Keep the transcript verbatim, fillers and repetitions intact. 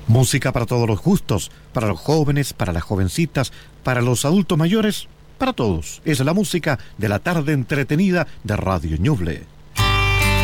Música para todos los gustos, para los jóvenes, para las jovencitas, para los adultos mayores, para todos. Es la música de la tarde entretenida de Radio Ñuble.